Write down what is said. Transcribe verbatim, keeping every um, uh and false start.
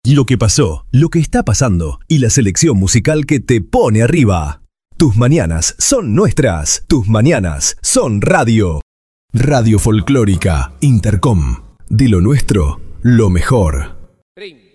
Lo que pasó, lo que está pasando y la selección musical que te pone arriba. Tus mañanas son nuestras. Tus mañanas son radio. Radio Folclórica Intercom. De lo nuestro, lo mejor. Ring.